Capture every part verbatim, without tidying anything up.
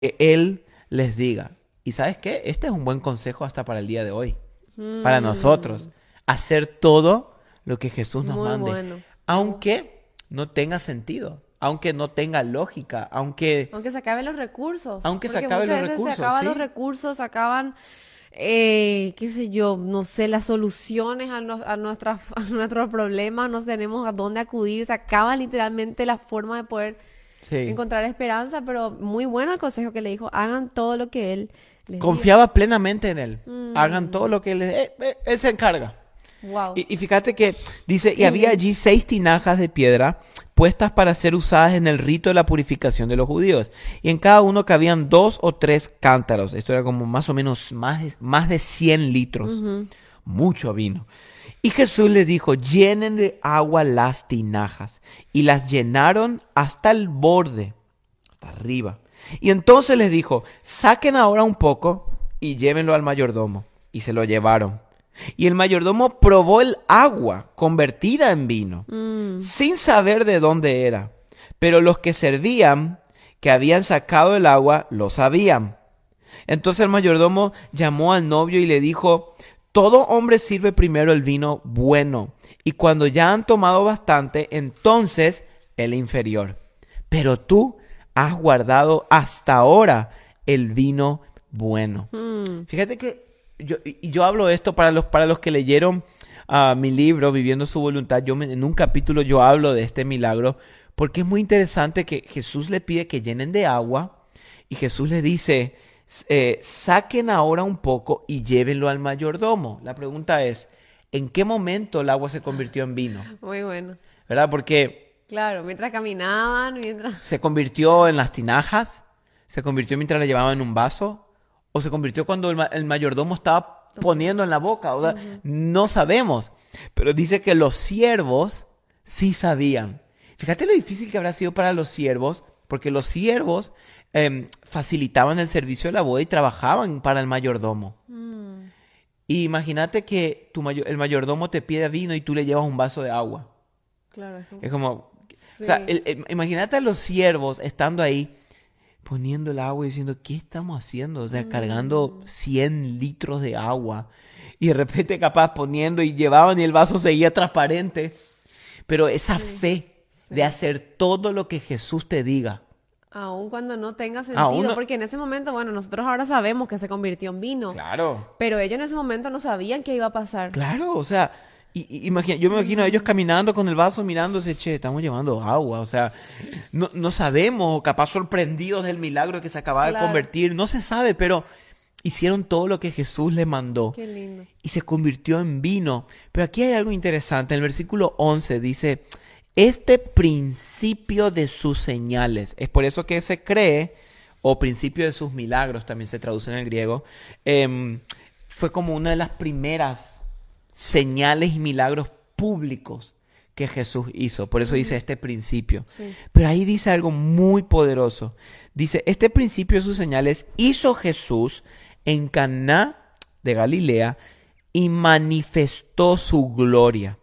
que Él les diga. ¿Y sabes qué? Este es un buen consejo hasta para el día de hoy. Para nosotros. Mm, Hacer todo lo que Jesús nos muy mande. bueno. Me gusta. Aunque no tenga sentido. Aunque no tenga lógica. Aunque, Aunque se acaben los recursos, aunque se porque acaben muchas los veces se recursos, acaban los ¿sí? recursos, se acaban, eh, qué sé yo, no sé, las soluciones a, nos- a, nuestras- a nuestros problemas, no tenemos a dónde acudir, se acaba literalmente la forma de poder Sí. encontrar esperanza, pero muy bueno el consejo que le dijo, hagan todo lo que él les diga. Confiaba plenamente en Él. Hagan todo Mm, lo que Él... eh, eh, él se encarga. wow, Y, y fíjate que dice, y qué había lindo. allí seis tinajas de piedra puestas para ser usadas en el rito de la purificación de los judíos. Y en cada uno cabían dos o tres cántaros. Esto era como más o menos más, de- más de cien litros. Ujú. Mucho vino. Y Jesús les dijo, llenen de agua las tinajas. Y las llenaron hasta el borde, hasta arriba. Y entonces les dijo, saquen ahora un poco y llévenlo al mayordomo. Y se lo llevaron. Y el mayordomo probó el agua convertida en vino, Mm, sin saber de dónde era. Pero los que servían, que habían sacado el agua, lo sabían. Entonces el mayordomo llamó al novio y le dijo, todo hombre sirve primero el vino bueno, y cuando ya han tomado bastante, entonces el inferior. Pero tú has guardado hasta ahora el vino bueno. mm, Fíjate que yo, y yo hablo esto para los, para los que leyeron ah, mi libro, Viviendo su voluntad. Yo me- en un capítulo yo hablo de este milagro, porque es muy interesante que Jesús le pide que llenen de agua, y Jesús le dice, eh, saquen ahora un poco y llévenlo al mayordomo. La pregunta es, ¿en qué momento el agua se convirtió en vino? muy bueno. ¿Verdad? Porque Claro, mientras caminaban, mientras... se convirtió en las tinajas, se convirtió mientras la llevaban en un vaso, o se convirtió cuando el, ma- el mayordomo estaba poniendo en la boca. O sea, no sabemos. Pero dice que los siervos sí sabían. Fíjate lo difícil que habrá sido para los siervos, porque los siervos em, facilitaban el servicio de la boda y trabajaban para el mayordomo. Mm, Y imagínate que tu mayo- el mayordomo te pide vino y tú le llevas un vaso de agua. claro, es como- Es como, o sea, sí. el- el- imagínate a los siervos estando ahí poniendo el agua y diciendo, ¿qué estamos haciendo? O sea, cargando Mm, cien litros de agua. Y de repente capaz poniendo y llevaban y el vaso seguía transparente. Pero esa sí, fe de sí. hacer todo lo que Jesús te diga. Aun cuando no tenga A sentido, uno, porque en ese momento, bueno, nosotros ahora sabemos que se convirtió en vino, claro, pero ellos en ese momento no sabían qué iba a pasar. claro, o sea, y, y imagina, yo me imagino a ellos Mm, caminando con el vaso mirándose, che, estamos llevando agua, o sea, no, no sabemos, o capaz sorprendidos del milagro que se acababa de claro, convertir, no se sabe, pero hicieron todo lo que Jesús les mandó qué lindo. y se convirtió en vino. Pero aquí hay algo interesante, en el versículo once dice, este principio de sus señales, es por eso que se cree, o principio de sus milagros, también se traduce en el griego, em, fue como una de las primeras señales y milagros públicos que Jesús hizo. Por eso dice Mm, este principio. sí. Pero ahí dice algo muy poderoso. Dice, este principio de sus señales hizo Jesús en Caná de Galilea y manifestó su gloria.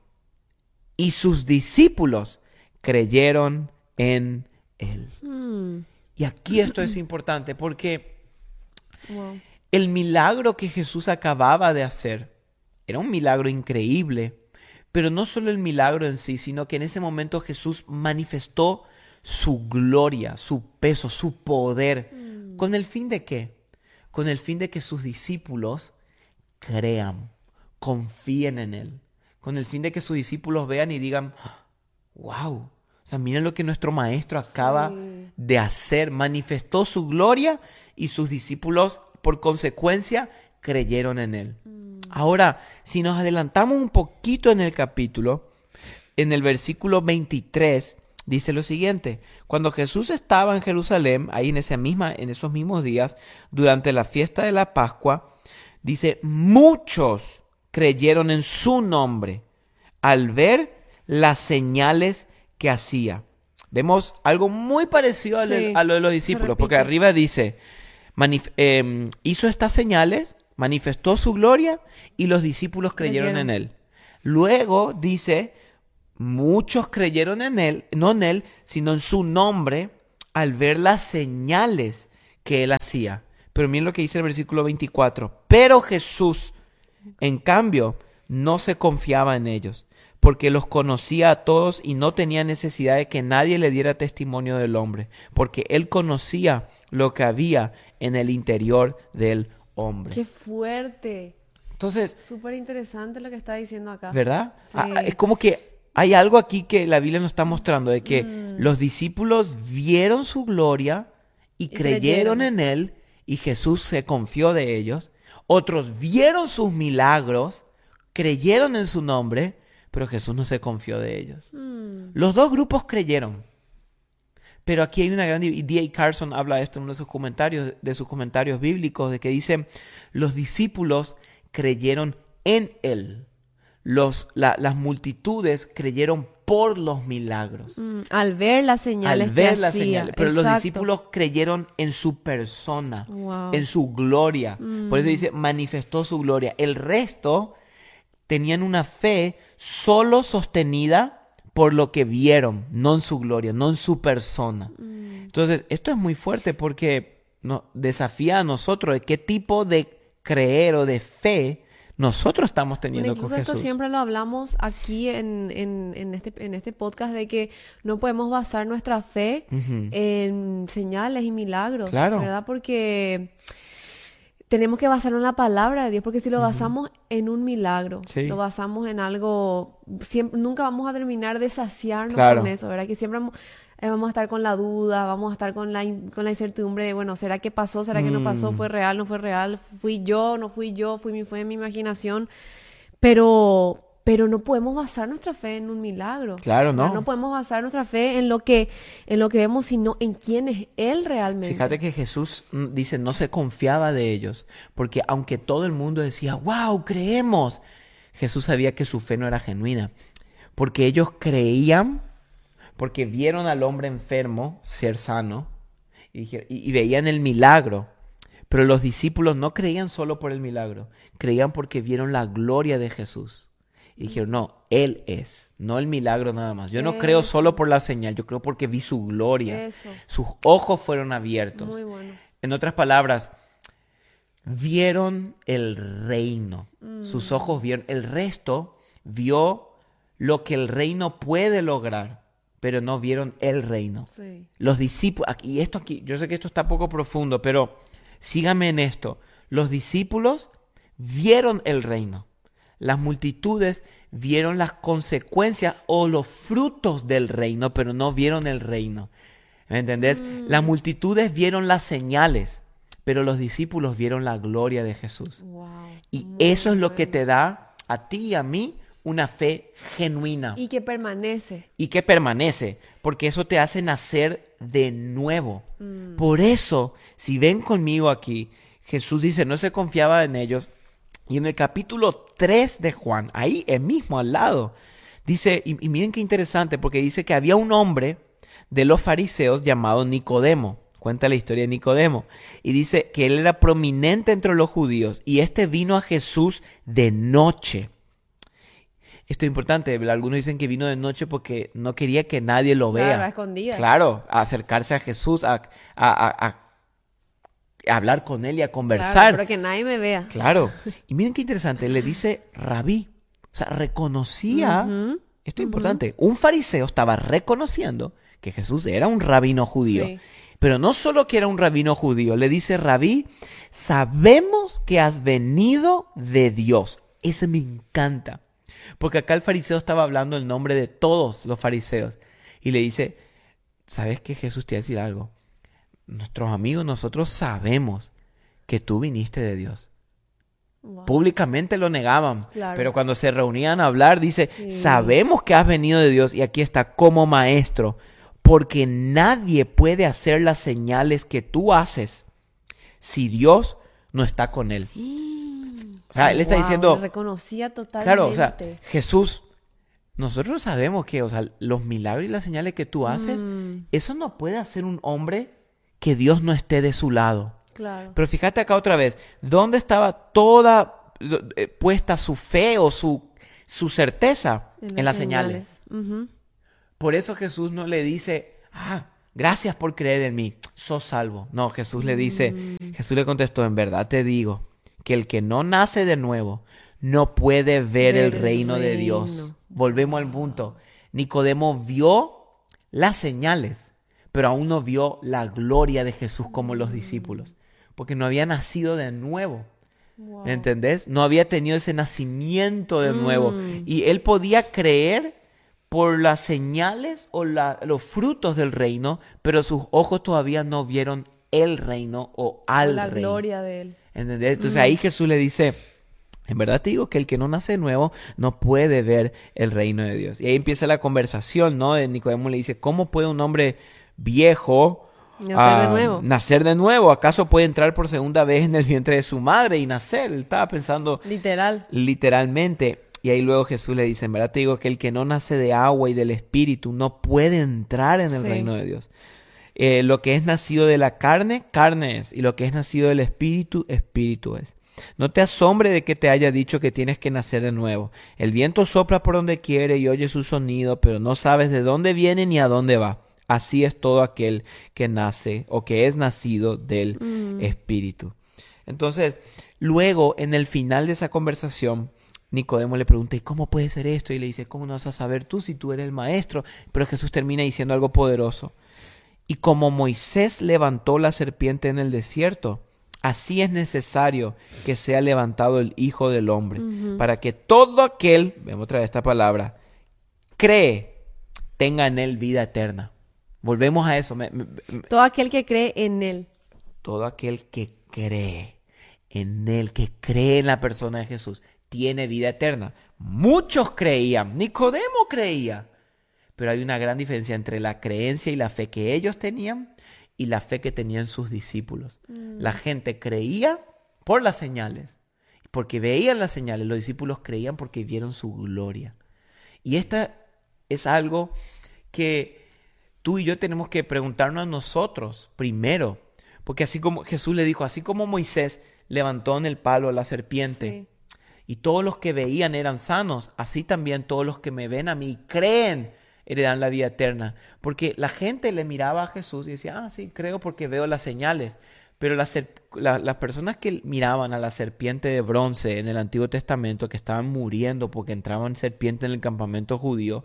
Y sus discípulos creyeron en él. Mm, Y aquí esto es importante porque wow. el milagro que Jesús acababa de hacer era un milagro increíble, pero no solo el milagro en sí, sino que en ese momento Jesús manifestó su gloria, su peso, su poder. Mm, ¿Con el fin de qué? Con el fin de que sus discípulos crean, confíen en Él. Con el fin de que sus discípulos vean y digan, wow, o sea, miren lo que nuestro maestro acaba sí. de hacer. Manifestó su gloria y sus discípulos, por consecuencia, creyeron en Él. Mm, Ahora, si nos adelantamos un poquito en el capítulo, en el versículo veintitrés, dice lo siguiente: cuando Jesús estaba en Jerusalén, ahí en, esa misma, en esos mismos días, durante la fiesta de la Pascua, dice, muchos creyeron en su nombre al ver las señales que hacía. Vemos algo muy parecido a lo, sí, a lo de los se discípulos, porque repite. arriba dice, manif- eh, hizo estas señales, manifestó su gloria y los discípulos creyeron en Creyeron. él. Luego dice, muchos creyeron en él, no en él, sino en su nombre, al ver las señales que él hacía. Pero miren lo que dice el versículo veinticuatro. Pero Jesús, en cambio, no se confiaba en ellos, porque los conocía a todos y no tenía necesidad de que nadie le diera testimonio del hombre, porque él conocía lo que había en el interior del hombre. ¡Qué fuerte! Entonces, súper interesante lo que está diciendo acá. ¿verdad? Sí. Ah, es como que hay algo aquí que la Biblia nos está mostrando, de que Mm. los discípulos vieron su gloria y, Y creyeron creyeron. en él, y Jesús se confió de ellos. Otros vieron sus milagros, creyeron en su nombre, pero Jesús no se confió de ellos. Mm. Los dos grupos creyeron. Pero aquí hay una gran... Y D A Carson habla de esto en uno de sus comentarios, de sus comentarios bíblicos, de que dice, los discípulos creyeron en él. Los, la- las multitudes creyeron por los milagros. Mm, Al ver las señales Al ver que las hacía. señales. Pero los Exacto. discípulos creyeron en su persona, Wow. en su gloria. Mm. Por eso dice, manifestó su gloria. El resto tenían una fe solo sostenida por lo que vieron, no en su gloria, no en su persona. Mm. Entonces, esto es muy fuerte porque nos desafía a nosotros de qué tipo de creer o de fe nosotros estamos Bueno, teniendo con incluso esto Jesús. siempre lo hablamos aquí en, en, en este, en este podcast de que no podemos basar nuestra fe Ujú. en señales y milagros, Claro. ¿verdad? Porque tenemos que basarnos en la palabra de Dios, porque si lo basamos en un milagro, Sí. lo basamos en algo, siempre, nunca vamos a terminar de saciarnos Claro. con eso, ¿verdad? Que siempre vamos, eh, vamos a estar con la duda, vamos a estar con la, in- con la incertidumbre de, bueno, ¿será que pasó? ¿Será que no pasó? Mm. ¿Fue real? ¿No fue real? ¿Fui yo? ¿No fui yo? ¿Fui mi, fue mi imaginación? Pero, pero no podemos basar nuestra fe en un milagro. Claro, ¿verdad? no. No podemos basar nuestra fe en lo que, en lo que vemos, sino en quién es Él realmente. Fíjate que Jesús mm, dice, no se confiaba de ellos, porque aunque todo el mundo decía, wow, creemos, Jesús sabía que su fe no era genuina, porque ellos creían, porque vieron al hombre enfermo ser sano, y, dije- y- y veían el milagro, pero los discípulos no creían solo por el milagro, creían porque vieron la gloria de Jesús. Y dijeron, no, Él es, no el milagro nada más. Yo no creo Eso. solo por la señal, yo creo porque vi su gloria. Eso. Sus ojos fueron abiertos. Muy bueno. En otras palabras, vieron el reino. Sus ojos vieron. El resto vio lo que el reino puede lograr, pero no vieron el reino. Sí. Los discípulos, y esto aquí, yo sé que esto está poco profundo, pero síganme en esto. Los discípulos vieron el reino. Las multitudes vieron las consecuencias o los frutos del reino, pero no vieron el reino. ¿Me entendés? Las multitudes vieron las señales, pero los discípulos vieron la gloria de Jesús. Wow. Y Muy eso es lo que bueno. te da a ti y a mí una fe genuina Y que permanece. y que permanece, porque eso te hace nacer de nuevo. Mm. Por eso, si ven conmigo aquí, Jesús dice, no se confiaba en ellos. Y en el capítulo tres de Juan, ahí es mismo al lado, dice, y, y miren qué interesante, porque dice que había un hombre de los fariseos llamado Nicodemo. Cuenta la historia de Nicodemo. Y dice que él era prominente entre los judíos, y este vino a Jesús de noche. Esto es importante, algunos dicen que vino de noche porque no quería que nadie lo vea. Claro, a escondidas. Claro, a acercarse a Jesús, a, a- a- a hablar con él y a Claro, conversar. pero que nadie me vea. Claro. Y miren qué interesante, le dice rabí. O sea, reconocía, Ujú, esto es importante, un fariseo estaba reconociendo que Jesús era un rabino judío. Sí. Pero no solo que era un rabino judío, le dice rabí, sabemos que has venido de Dios. Ese me encanta. Porque acá el fariseo estaba hablando el nombre de todos los fariseos. Y le dice, ¿sabes qué, Jesús? Te voy a decir algo. Nuestros amigos, nosotros sabemos que tú viniste de Dios. Wow. Públicamente lo negaban, Claro. pero cuando se reunían a hablar, dice, Sí. sabemos que has venido de Dios y aquí está como maestro, porque nadie puede hacer las señales que tú haces si Dios no está con él. O sea, él está Wow, diciendo, me reconocía totalmente. claro, o sea, Jesús, nosotros sabemos que, o sea, los milagros y las señales que tú haces, Mm, eso no puede hacer un hombre que Dios no esté de su lado. claro. Pero fíjate acá otra vez, ¿dónde estaba toda eh, puesta su fe o su, su certeza? En las señales. Ujú. Por eso Jesús no le dice, ah, gracias por creer en mí, sos salvo. No, Jesús le dice, Jesús le contestó, en verdad te digo, que el que no nace de nuevo no puede ver, ver el reino, reino de Dios. Volvemos al punto. Nicodemo vio las señales, pero aún no vio la gloria de Jesús como los discípulos, porque no había nacido de nuevo. Wow. ¿Entendés? No había tenido ese nacimiento de nuevo. Mm. Y él podía creer por las señales o la, los frutos del reino, pero sus ojos todavía no vieron el reino o al la reino. La gloria de él. ¿Entendés? Entonces mm. ahí Jesús le dice, en verdad te digo que el que no nace de nuevo no puede ver el reino de Dios. Y ahí empieza la conversación, ¿no? Nicodemo le dice, ¿cómo puede un hombre viejo nacer, uh, de nuevo. nacer de nuevo? ¿Acaso puede entrar por segunda vez en el vientre de su madre y nacer? Él estaba pensando literal, literalmente. Y ahí luego Jesús le dice, en verdad te digo que el que no nace de agua y del Espíritu no puede entrar en el sí. reino de Dios. Eh, lo que es nacido de la carne, carne es. Y lo que es nacido del Espíritu, Espíritu es. No te asombre de que te haya dicho que tienes que nacer de nuevo. El viento sopla por donde quiere y oye su sonido, pero no sabes de dónde viene ni a dónde va. Así es todo aquel que nace o que es nacido del mm. Espíritu. Entonces, luego, en el final de esa conversación, Nicodemo le pregunta, ¿y cómo puede ser esto? Y le dice, ¿cómo no vas a saber tú si tú eres el maestro? Pero Jesús termina diciendo algo poderoso. Y como Moisés levantó la serpiente en el desierto, así es necesario que sea levantado el Hijo del Hombre, uh-huh. para que todo aquel, vemos otra vez esta palabra, cree, tenga en él vida eterna. Volvemos a eso. Me, me, me, todo aquel que cree en él. Todo aquel que cree en él, que cree en la persona de Jesús, tiene vida eterna. Muchos creían, Nicodemo creía, pero hay una gran diferencia entre la creencia y la fe que ellos tenían y la fe que tenían sus discípulos. Mm. La gente creía por las señales, porque veían las señales. Los discípulos creían porque vieron su gloria. Y esta es algo que tú y yo tenemos que preguntarnos a nosotros primero, porque así como Jesús le dijo, así como Moisés levantó en el palo a la serpiente, sí. y todos los que veían eran sanos, así también todos los que me ven a mí creen heredan la vida eterna. Porque la gente le miraba a Jesús y decía, ah, sí, creo porque veo las señales. Pero las, la, las personas que miraban a la serpiente de bronce en el Antiguo Testamento, que estaban muriendo porque entraban serpientes en el campamento judío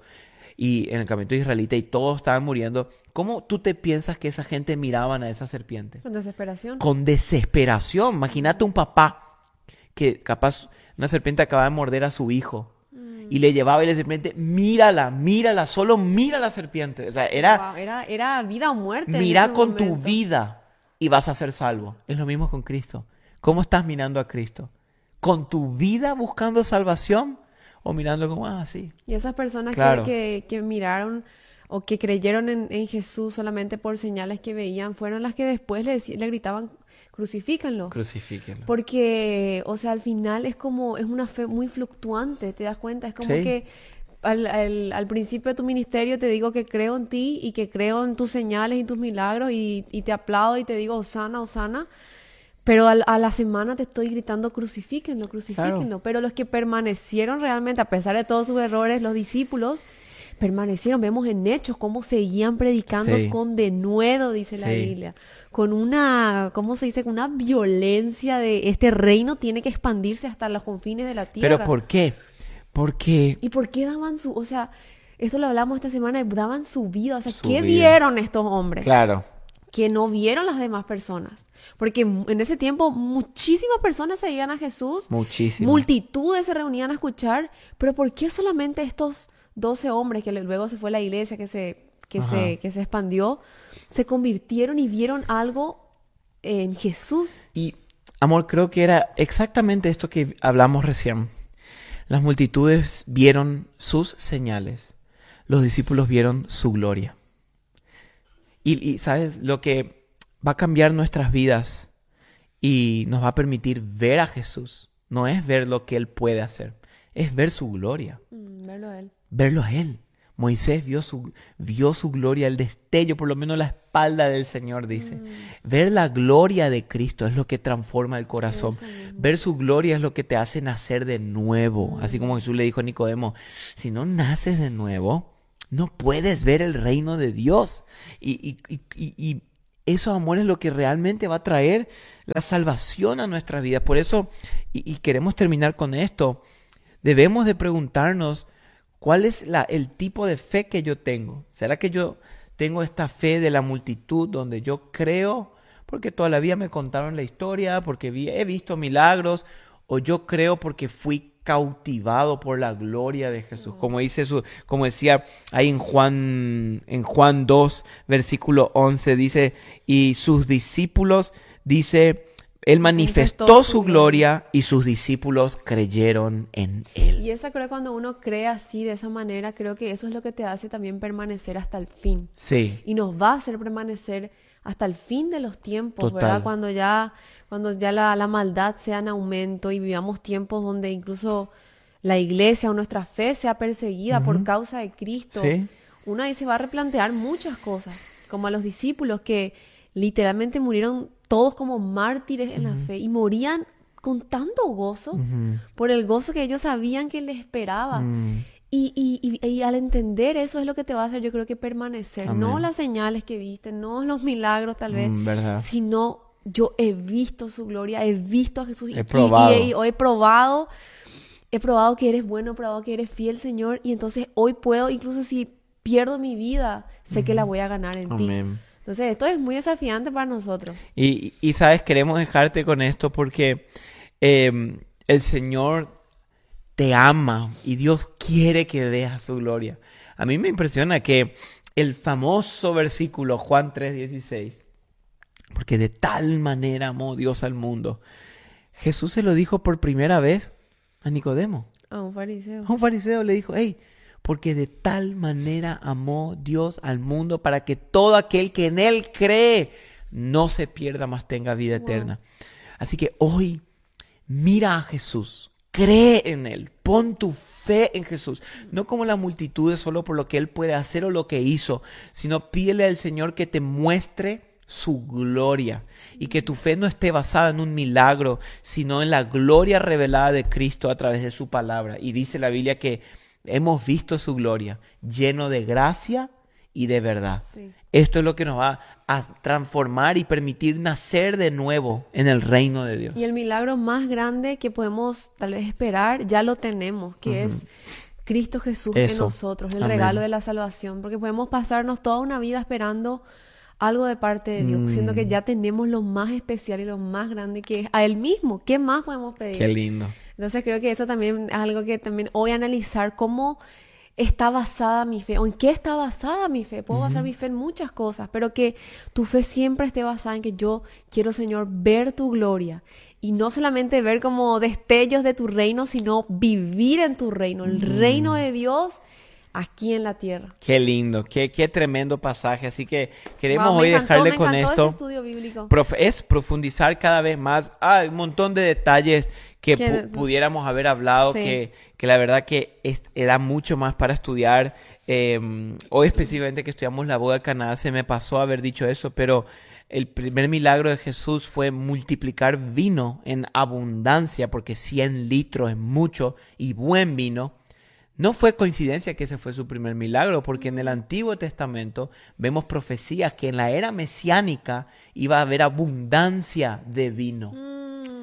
y en el campamento israelita y todos estaban muriendo, ¿cómo tú te piensas que esa gente miraban a esa serpiente? Con desesperación. Con desesperación. Imagínate un papá que capaz una serpiente acaba de morder a su hijo. Y le llevaba y la serpiente, mírala, mírala, solo mira la serpiente. O sea, era, wow, era, era vida o muerte. Mira con momento. Tu vida y vas a ser salvo. Es lo mismo con Cristo. ¿Cómo estás mirando a Cristo? ¿Con tu vida buscando salvación? ¿O mirando como, ah, sí? Y esas personas claro. que, que, que miraron o que creyeron en, en Jesús solamente por señales que veían, fueron las que después le, le gritaban, crucifícanlo. Crucifíquenlo. Porque, o sea, al final es como, es una fe muy fluctuante, ¿te das cuenta? Es como sí. que al, al, al principio de tu ministerio te digo que creo en ti y que creo en tus señales y tus milagros y, y te aplaudo y te digo, Osana, Osana. Pero a, a la semana te estoy gritando, crucifíquenlo, crucifíquenlo. Claro. Pero los que permanecieron realmente, a pesar de todos sus errores, los discípulos, permanecieron. Vemos en Hechos cómo seguían predicando sí. con denuedo, dice sí. la Biblia. Con una, ¿cómo se dice? Con una violencia de este reino tiene que expandirse hasta los confines de la tierra. ¿Pero por qué? Porque... ¿Y por qué daban su, o sea, esto lo hablamos esta semana, daban su vida? O sea, su ¿qué vida. vieron estos hombres? Claro. Que no vieron las demás personas. Porque en ese tiempo muchísimas personas seguían a Jesús. Muchísimas. Multitudes se reunían a escuchar. Pero ¿por qué solamente estos doce hombres, que luego se fue la iglesia, que se, que se, que se expandió, se convirtieron y vieron algo en Jesús? Y, amor, creo que era exactamente esto que hablamos recién. Las multitudes vieron sus señales. Los discípulos vieron su gloria. Y, y ¿sabes? Lo que va a cambiar nuestras vidas y nos va a permitir ver a Jesús no es ver lo que Él puede hacer, es ver su gloria. Mm, verlo a Él. Verlo a Él. Moisés vio su, vio su gloria, el destello, por lo menos la espalda del Señor, dice. Mm. Ver la gloria de Cristo es lo que transforma el corazón. Ver su gloria es lo que te hace nacer de nuevo. Mm. Así como Jesús le dijo a Nicodemo, si no naces de nuevo, no puedes ver el reino de Dios. Y, y, y, y, y eso, amor, es lo que realmente va a traer la salvación a nuestra vida. Por eso, y, y queremos terminar con esto, debemos de preguntarnos cuál es la, el tipo de fe que yo tengo. ¿Será que yo tengo esta fe de la multitud donde yo creo porque toda la vida me contaron la historia, porque vi, he visto milagros, o yo creo porque fui cautivado por la gloria de Jesús? Como dice su, como decía ahí en Juan, en Juan dos, versículo once, dice, y sus discípulos, dice, Él manifestó, manifestó su gloria y sus discípulos creyeron en Él. Y esa creo que cuando uno cree así, de esa manera, creo que eso es lo que te hace también permanecer hasta el fin. Sí. Y nos va a hacer permanecer hasta el fin de los tiempos, Total. ¿verdad? Cuando ya, cuando ya la, la maldad sea en aumento y vivamos tiempos donde incluso la iglesia o nuestra fe sea perseguida uh-huh. por causa de Cristo. Sí. Uno ahí se va a replantear muchas cosas, como a los discípulos que literalmente murieron todos como mártires en uh-huh. la fe y morían con tanto gozo, uh-huh. por el gozo que ellos sabían que les esperaba. Uh-huh. Y, y, y, y al entender eso es lo que te va a hacer, yo creo que permanecer. Amén. No las señales que viste, no los milagros tal vez, mm, ¿verdad? Sino yo he visto su gloria, he visto a Jesús. He y, probado. Y, y, y he probado, he probado que eres bueno, he probado que eres fiel, Señor. Y entonces hoy puedo, incluso si pierdo mi vida, sé mm. que la voy a ganar en Amén. ti. Entonces esto es muy desafiante para nosotros. Y, y sabes, queremos dejarte con esto porque eh, el Señor te ama y Dios quiere que veas su gloria. A mí me impresiona que el famoso versículo Juan tres dieciséis, porque de tal manera amó Dios al mundo, Jesús se lo dijo por primera vez a Nicodemo. A un fariseo. A un fariseo le dijo, hey, porque de tal manera amó Dios al mundo para que todo aquel que en Él cree no se pierda, mas tenga vida wow. eterna. Así que hoy mira a Jesús. Cree en Él, pon tu fe en Jesús, no como la multitud solo por lo que Él puede hacer o lo que hizo, sino pídele al Señor que te muestre su gloria y que tu fe no esté basada en un milagro, sino en la gloria revelada de Cristo a través de su palabra. Y dice la Biblia que hemos visto su gloria, lleno de gracia y de verdad. Sí. Esto es lo que nos va a transformar y permitir nacer de nuevo en el reino de Dios. Y el milagro más grande que podemos tal vez esperar, ya lo tenemos, que uh-huh. es Cristo Jesús Eso. en nosotros, el Amén. regalo de la salvación. Porque podemos pasarnos toda una vida esperando algo de parte de Dios, mm. siendo que ya tenemos lo más especial y lo más grande que es a Él mismo. ¿Qué más podemos pedir? Qué lindo. Entonces creo que eso también es algo que también hoy analizar cómo está basada mi fe, o en qué está basada mi fe. Puedo uh-huh. basar mi fe en muchas cosas, pero que tu fe siempre esté basada en que yo quiero, Señor, ver tu gloria. Y no solamente ver como destellos de tu reino, sino vivir en tu reino, el mm. reino de Dios aquí en la tierra. Qué lindo, qué, qué tremendo pasaje. Así que queremos wow, hoy encantó, dejarle con esto. Este estudio bíblico. Prof, es profundizar cada vez más. Ah, hay un montón de detalles que pu- pudiéramos haber hablado, sí. que, que la verdad que es, da mucho más para estudiar. Eh, hoy específicamente que estudiamos la boda de Caná, se me pasó haber dicho eso, pero el primer milagro de Jesús fue multiplicar vino en abundancia, porque cien litros es mucho y buen vino. No fue coincidencia que ese fue su primer milagro, porque en el Antiguo Testamento vemos profecías que en la era mesiánica iba a haber abundancia de vino. Mm.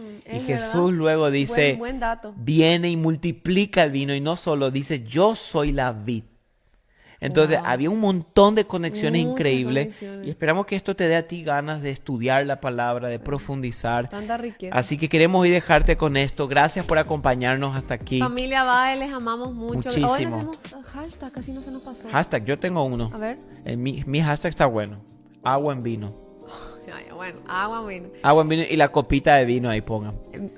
Y Jesús verdad. luego dice, buen, buen dato. viene y multiplica el vino, y no solo dice, yo soy la vid. Entonces wow. había un montón de conexiones Muchas increíbles conexiones. Y esperamos que esto te dé a ti ganas de estudiar la palabra, de profundizar. Tanta riqueza. Así que queremos hoy dejarte con esto. Gracias por acompañarnos hasta aquí. Familia Bae, les amamos mucho. Muchísimo. Hoy tenemos hashtag, casi no se nos pasó. Hashtag, yo tengo uno. A ver. El, mi, mi hashtag está bueno. Agua en vino. Ay, bueno, agua en vino. Agua en vino y la copita de vino ahí pongan.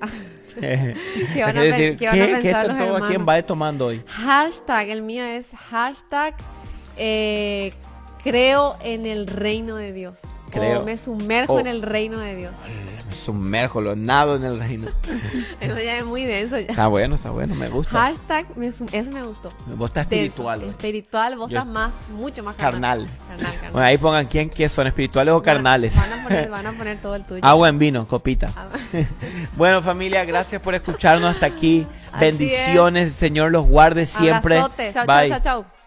¿Qué van a, es decir, ¿qué van a ¿qué, pensar ¿qué los está todo, ¿quién va tomando hoy? Hashtag, el mío es hashtag eh, creo en el reino de Dios. Creo. O me sumerjo oh. en el reino de Dios. Me sumerjo, lo nado en el reino. Eso ya es muy denso ya. Está bueno, está bueno, me gusta. Hashtag, me su- eso me gustó. Vos estás espiritual. Denso, espiritual, vos Yo... estás más, mucho más carnal. Carnal. carnal, carnal. Bueno, ahí pongan quién, quién son, espirituales o carnales. Van a poner, van a poner todo el tuyo. Agua en vino, copita. Bueno, familia, gracias por escucharnos hasta aquí. Así Bendiciones, es. El Señor los guarde siempre. Abrazote. Chau, Bye. chau, chau, chau.